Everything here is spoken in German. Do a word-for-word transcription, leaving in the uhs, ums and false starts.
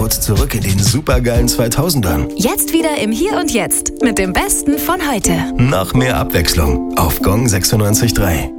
schaut zurück in den supergeilen zweitausendern. Jetzt wieder im Hier und Jetzt mit dem Besten von heute. Noch mehr Abwechslung auf Gong sechsundneunzig Komma drei.